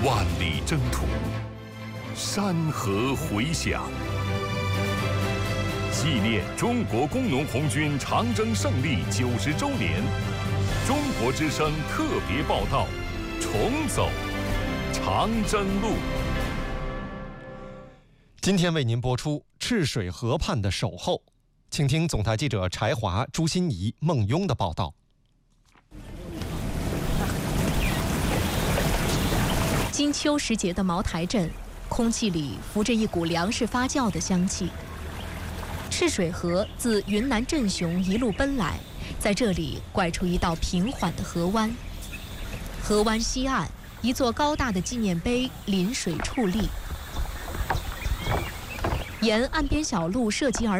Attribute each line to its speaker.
Speaker 1: 万里征途，山河回响。纪念中国工农红军长征胜利90周年，中国之声特别报道：重走长征路。
Speaker 2: 今天为您播出赤水河畔的守候，请听总台记者柴华、朱欣怡、孟庸的报道。
Speaker 3: 金秋时节的茅台镇，空气里浮着一股粮食发酵的香气。赤水河自云南镇雄一路奔来，在这里拐出一道平缓的河湾。河湾西岸，一座高大的纪念碑临水矗立。沿岸边小路涉级而